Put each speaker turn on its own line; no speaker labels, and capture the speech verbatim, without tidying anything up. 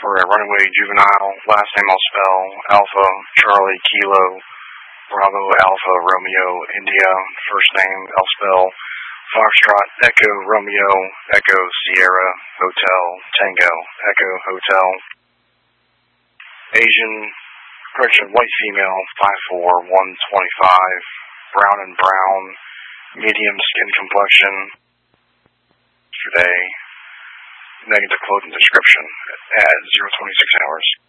for a runaway juvenile. Last name I'll spell Alpha Charlie Kilo Bravo Alpha Romeo India. First name I'll spell Foxtrot Echo Romeo Echo Sierra Hotel Tango Echo Hotel. Asian, correction, white female, five four, one twenty-five, brown and brown, medium skin complexion. Yesterday, negative clothing description at zero twenty-six hours.